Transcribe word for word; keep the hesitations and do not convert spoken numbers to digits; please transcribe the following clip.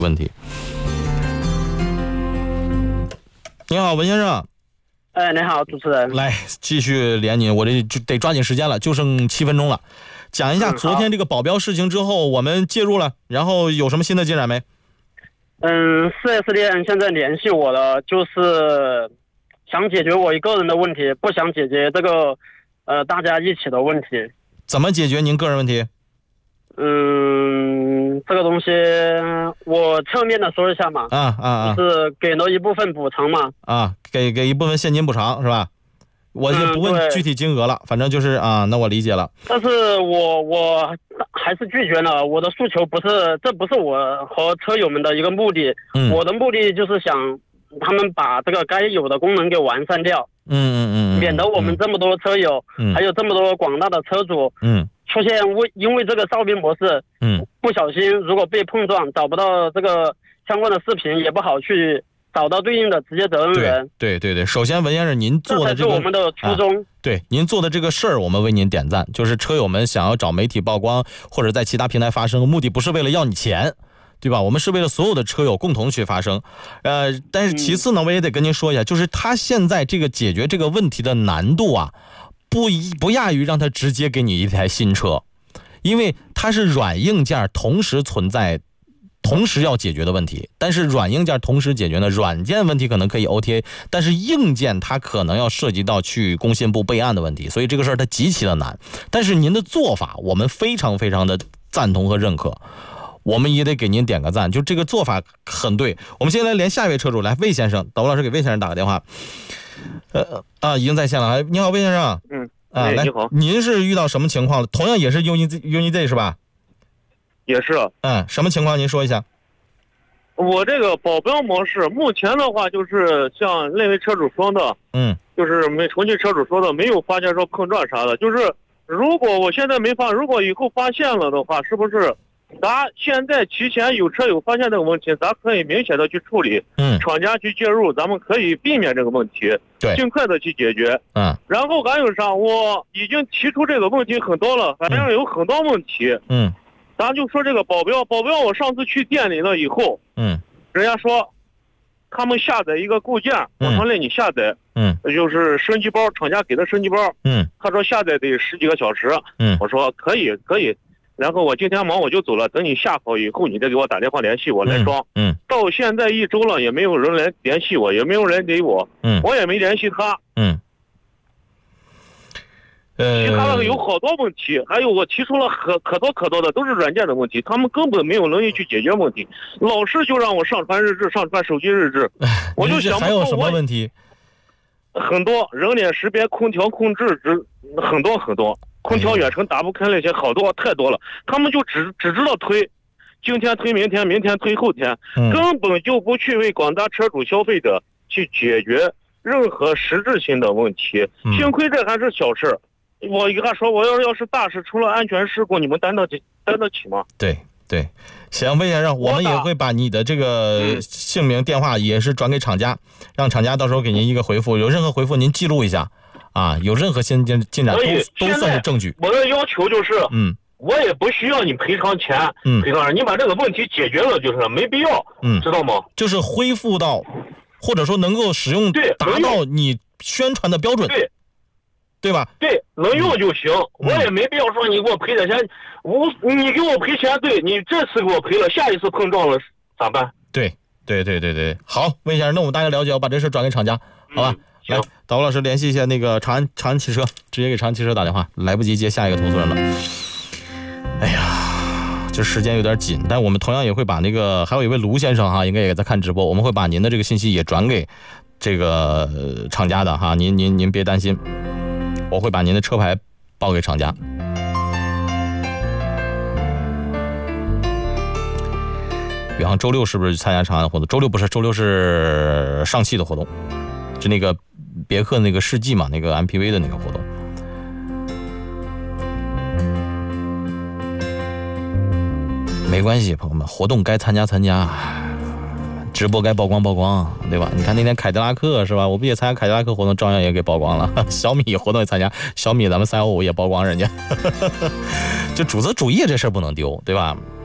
问题。你好，文先生。 哎，你好，主持人。 来，继续连您，我这就得抓紧时间了，就剩七分钟了。讲一下昨天这个保镖事情之后，我们介入了，然后有什么新的进展没？ 嗯 ，四 S 店现在联系我了，就是想解决我一个人的问题，不想解决这个呃大家一起的问题。 怎么解决您个人问题？ 嗯，这个东西我侧面的说一下嘛。 啊啊啊！ 就是给了一部分补偿嘛。 啊，给给一部分现金补偿是吧？我就不问具体金额了，嗯、反正就是啊，那我理解了。 但是我我还是拒绝了，我的诉求不是，这不是我和车友们的一个目的。 嗯， 我的目的就是想他们把这个该有的功能给完善掉。 嗯嗯嗯， 免得我们这么多车友， 嗯， 还有这么多广大的车主， 嗯， 出现为因为这个哨兵模式， 嗯， 不小心如果被碰撞，找不到这个相关的视频，也不好去找到对应的直接责任人。 对对对对，首先文先生您做的这个， 这才是我们的初衷。 啊、对，您做的这个事儿，我们为您点赞。就是车友们想要找媒体曝光，或者在其他平台发声，目的不是为了要你钱。对吧？我们是为了所有的车友共同去发声，呃，但是其次呢，我也得跟您说一下，就是他现在这个解决这个问题的难度啊，不不亚于让他直接给你一台新车，因为它是软硬件同时存在，同时要解决的问题。但是软硬件同时解决呢，软件问题可能可以 O T A， 但是硬件它可能要涉及到去工信部备案的问题，所以这个事儿它极其的难。但是您的做法，我们非常非常的赞同和认可。我们也得给您点个赞，就这个做法很对。我们先来连下一位车主，来魏先生，导播老师给魏先生打个电话。呃啊，已经在线了。你好，魏先生。 嗯。 啊，来， 你好。 您是遇到什么情况了？同样也是 Uni Uni 是吧？ 也是。 嗯，什么情况？您说一下。 我这个保镖模式，目前的话就是像那位车主说的， 嗯， 就是没重庆车主说的，没有发现说碰撞啥的。就是如果我现在没发，如果以后发现了的话，是不是？咱现在提前有车友发现这个问题，咱可以明显的去处理， 嗯， 厂家去介入，咱们可以避免这个问题， 对， 尽快的去解决， 嗯。 然后还有啥？我已经提出这个问题很多了，反正有很多问题， 嗯， 咱就说这个保镖，保镖，我上次去店里了以后， 嗯， 人家说，他们下载一个固件，往上令你下载， 嗯， 就是升级包，厂家给的升级包， 嗯， 他说下载得十几个小时， 嗯， 我说可以可以。然后我今天忙我就走了，等你下好以后，你再给我打电话联系我来装。 嗯，嗯到现在一周了，也没有人来联系我，也没有人给我， 嗯， 我也没联系他。 嗯，呃， 其他的有好多问题，还有我提出了可可多可多的，都是软件的问题，他们根本没有能力去解决问题，老是就让我上传日志，上传手机日志，我就想不还有什么问题？ 很多人脸识别、空调控制，只很多很多。空调远程打不开那些好多太多了，他们就只只知道推，今天推明天，明天推后天， 嗯、 根本就不去为广大车主消费者去解决任何实质性的问题。 嗯、 幸亏这还是小事，我跟他说，我要要是大事出了安全事故，你们担得起担得起吗？ 对对，行，魏先生，我们也会把你的这个姓名、电话也是转给厂家，让厂家到时候给您一个回复，有任何回复您记录一下。啊，有任何新进进展都都算是证据。 我的要求就是， 嗯， 我也不需要你赔偿钱， 嗯， 赔偿你把这个问题解决了就是没必要， 嗯， 知道吗？ 就是恢复到，或者说能够使用， 对， 达到你宣传的标准， 对， 对吧？ 对，能用就行， 嗯、 我也没必要说你给我赔点钱，我你给我赔钱，对你这次给我赔了，下一次碰撞了咋办？ 对，对对对对，好，魏先生，那我们大概了解，我把这事转给厂家，好吧？ 嗯来，导播老师联系一下那个长安长安汽车，直接给长安汽车打电话，来不及接下一个投诉人了。哎呀，这时间有点紧，但我们同样也会把那个，还有一位卢先生哈，应该也在看直播，我们会把您的这个信息也转给这个厂家的哈，您您您别担心，我会把您的车牌报给厂家。宇航周六是不是参加长安活动？周六不是，周六是上汽的活动。是那个别克那个世纪嘛，那个 M P V 的那个活动。没关系，朋友们，活动该参加参加，直播该曝光曝光，对吧？你看那天凯迪拉克是吧？我不也参加凯迪拉克活动，照样也给曝光了。小米活动也参加，小米咱们三幺五也曝光人家。就主责主业这事儿不能丢，对吧？